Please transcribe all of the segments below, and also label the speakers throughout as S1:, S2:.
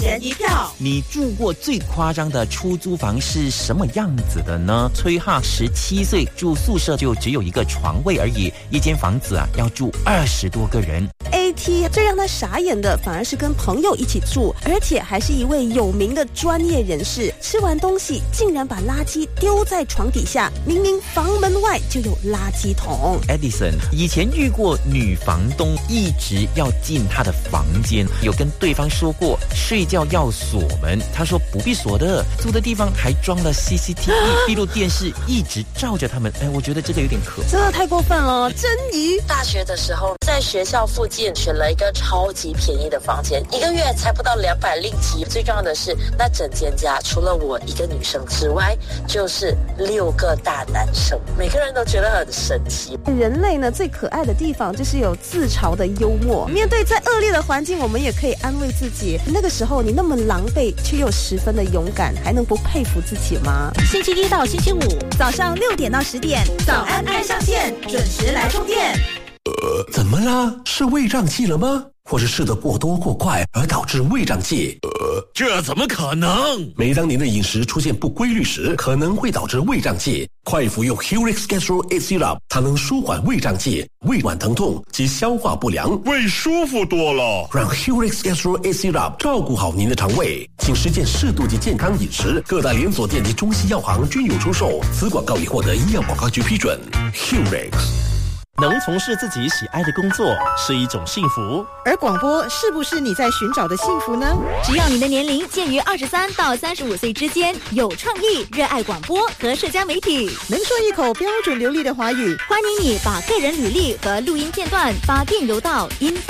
S1: 人一票。
S2: 你住过最夸张的出租房是什么样子的呢？崔哈17岁住宿舍就只有一个床位而已，一间房子要住20多个人。
S3: AT 最让他傻眼的反而是跟朋友一起住，而且还是一位有名的专业人士。吃完东西竟然把垃圾丢在床底下，明明房门外就有垃圾桶。
S2: Edison 以前遇过女房东一直要进她的房间，有跟对方说过睡觉要锁门，他说不必锁的，住的地方还装了 CCTV 闭路电视，一直照着他们。我觉得这个有点可怕，
S3: 真的太过分了。珍妮
S4: 大学的时候在学校附近选了一个超级便宜的房间，一个月才不到200令吉。最重要的是，那整间家除了我一个女生之外，就是6个大男生，每个人都觉得很神奇。
S3: 人类呢，最可爱的地方就是有自嘲的幽默。面对再恶劣的环境，我们也可以安慰自己，那个时候你那么狼狈却又十分的勇敢，还能不佩服自己吗？
S1: 星期一到星期五早上6点到10点，早安爱上线，准时来充电。
S5: 怎么啦？是胃胀气了吗？或是吃得过多过快而导致胃胀气？
S6: 这怎么可能？
S5: 每当您的饮食出现不规律时，可能会导致胃胀气。快服用 Hurix Gastro A Syrup， 它能舒缓胃胀气、胃脘疼痛及消化不良，
S6: 胃舒服多了。
S5: 让 Hurix Gastro A Syrup 照顾好您的肠胃。请实践适度及健康饮食，各大连锁店及中西药行均有出售。此广告已获得医药广告局批准。Hurix。
S7: 能从事自己喜爱的工作是一种幸福，
S8: 而广播是不是你在寻找的幸福呢？
S1: 只要你的年龄介于23到35岁之间，有创意，热爱广播和社交媒体，
S8: 能说一口标准流利的华语，
S1: 欢迎你把个人履历和录音片段发电邮到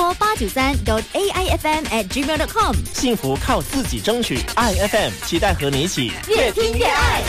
S1: info893.aifm@gmail.com。
S7: 幸福靠自己争取，爱 FM 期待和你一起
S1: 越听越爱。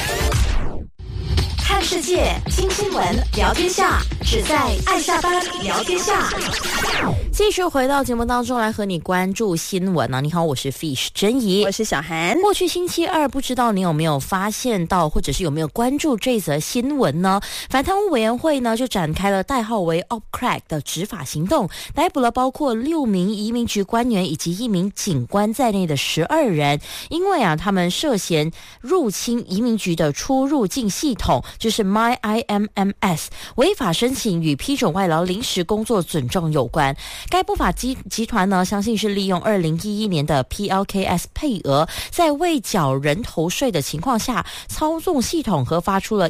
S1: 看世界，听新闻，聊天下，只在爱下班聊天下。
S9: 继续回到节目当中来和你关注新闻你好，我是 Fish 珍怡，
S3: 我是小韩。
S9: 过去星期二，不知道你有没有发现到，或者是有没有关注这则新闻呢？反贪污委员会呢就展开了代号为 OpCrack 的执法行动，逮捕了包括6名移民局官员以及1名警官在内的12人，因为他们涉嫌入侵移民局的出入境系统，就是 MyIMMS， 违法申请与批准外劳临时工作准证有关。该不法集团呢，相信是利用2011年的 PLKS 配额，在未缴人头税的情况下，操纵系统核发出了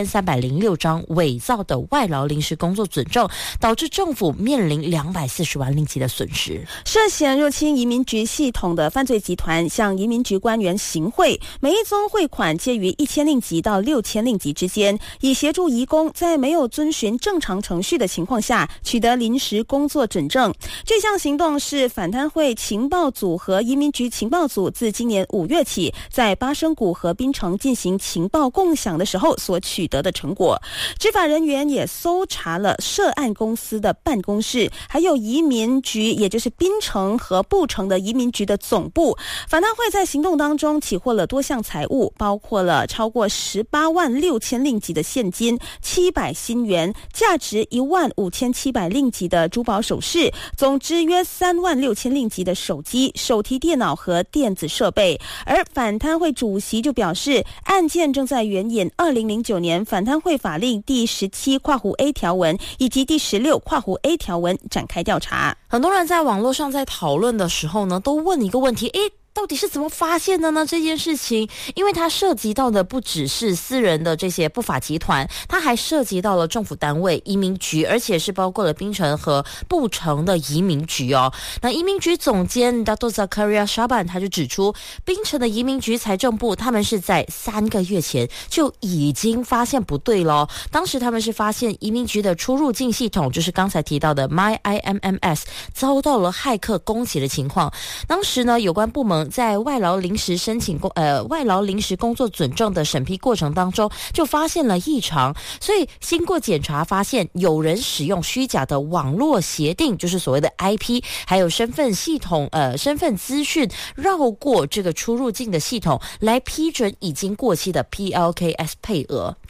S9: 1306张伪造的外劳临时工作准证，导致政府面临240万令吉的损失。
S3: 涉嫌入侵移民局系统的犯罪集团向移民局官员行贿，每一宗汇款介于1000令吉到6000令吉之间，以协助移工在没有遵循正常程序的情况下取得临时工作准证。这项行动是反贪会情报组和移民局情报组自今年5月起在巴生谷和槟城进行情报共享的时候所取得的成果。执法人员也搜查了涉案公司的办公室，还有移民局，也就是槟城和布城的移民局的总部。反贪会在行动当中起获了多项财物，包括了超过18万6千令吉的现金、700新元，价值15700令吉的珠宝首饰，总值约3万6千令吉的手机、手提电脑和电子设备。而反贪会主席就表示，案件正在援引2009年反贪会法令第17(a) 条文以及第16(a) 条文展开调查。
S9: 很多人在网络上在讨论的时候呢，都问一个问题，到底是怎么发现的呢？这件事情，因为它涉及到的不只是私人的这些不法集团，它还涉及到了政府单位、移民局，而且是包括了槟城和布城的移民局哦。那移民局总监 Dato Zakaria Shaban 他就指出，槟城的移民局财政部他们是在3个月前就已经发现不对了。当时他们是发现移民局的出入境系统，就是刚才提到的 MyIMMS 遭到了骇客攻击的情况。当时呢，有关部门在外劳临时工作准证的审批过程当中就发现了异常，所以经过检查发现有人使用虚假的网络协定，就是所谓的 IP， 还有身份资讯绕过这个出入境的系统来批准已经过期的 PLKS 配额。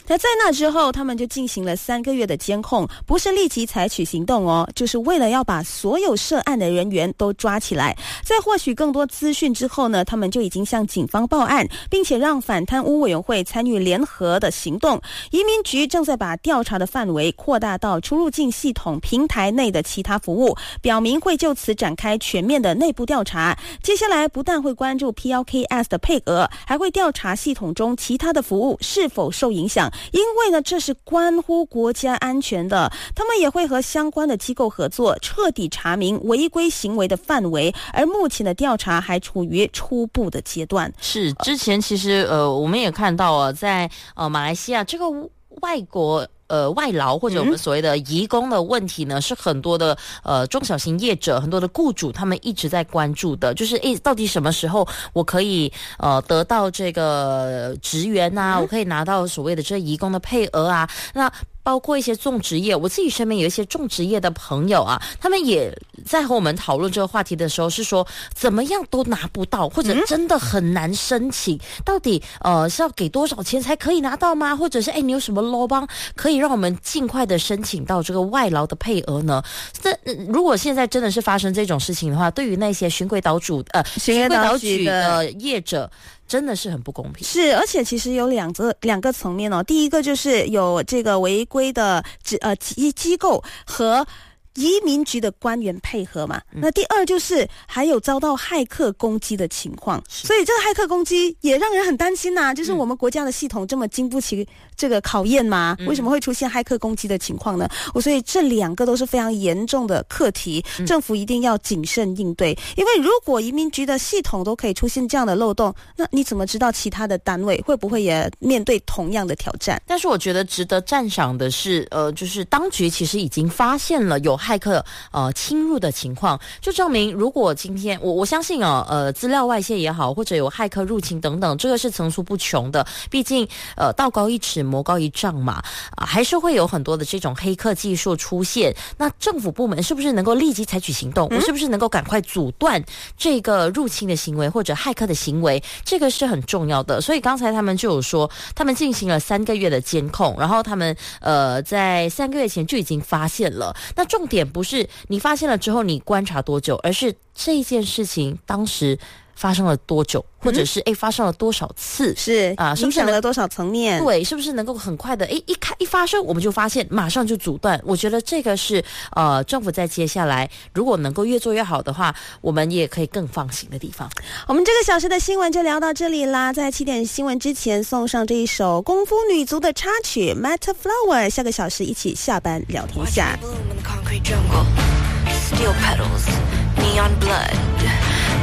S3: 那在那之后，他们就进行了3个月的监控，不是立即采取行动哦，就是为了要把所有涉案的人员都抓起来。在获取更多资讯之后呢，他们就已经向警方报案，并且让反贪污委员会参与联合的行动。移民局正在把调查的范围扩大到出入境系统平台内的其他服务，表明会就此展开全面的内部调查。接下来不但会关注 PLKS 的配额，还会调查系统中其他的服务是否受影响，因为呢这是关乎国家安全的。他们也会和相关的机构合作，彻底查明违规行为的范围，而目前的调查还处于初步的阶段。
S9: 是之前其实我们也看到啊，在马来西亚这个外国外劳或者我们所谓的移工的问题呢，是很多的中小型业者、很多的雇主他们一直在关注的，就是到底什么时候我可以得到这个职员啊，我可以拿到所谓的这移工的配额啊，那包括一些种植业，我自己身边有一些种植业的朋友啊，他们也在和我们讨论这个话题的时候是说，怎么样都拿不到，或者真的很难申请，到底是要给多少钱才可以拿到吗？或者是你有什么路帮可以让我们尽快的申请到这个外劳的配额呢？如果现在真的是发生这种事情的话，对于那些循规蹈矩的业者，真的是很不公平。
S3: 是，而且其实有两个层面哦。第一个就是有这个违规的机构和移民局的官员配合嘛，那第二就是还有遭到骇客攻击的情况，所以这个骇客攻击也让人很担心呐，就是我们国家的系统这么经不起这个考验吗？为什么会出现骇客攻击的情况呢？所以这两个都是非常严重的课题，政府一定要谨慎应对，因为如果移民局的系统都可以出现这样的漏洞，那你怎么知道其他的单位会不会也面对同样的挑战？
S9: 但是我觉得值得赞赏的是就是当局其实已经发现了有骇客侵入的情况，就证明如果今天我相信资料外泄也好，或者有骇客入侵等等，这个是层出不穷的，毕竟道高一尺魔高一丈嘛，还是会有很多的这种黑客技术出现。那政府部门是不是能够立即采取行动？我是不是能够赶快阻断这个入侵的行为或者骇客的行为？这个是很重要的。所以刚才他们就有说，他们进行了3个月的监控，然后他们在3个月前就已经发现了。那重点不是你发现了之后你观察多久，而是这件事情当时发生了多久，或者是发生了多少次，
S3: 是啊，影响了多少层面？
S9: 对，是不是能够很快的一发生我们就发现，马上就阻断？我觉得这个是政府在接下来如果能够越做越好的话，我们也可以更放心的地方。
S3: 我们这个小时的新闻就聊到这里啦，在7点新闻之前送上这一首功夫女足的插曲 Meta Flower， 下个小时一起下班聊天下。Steel petals, neon blood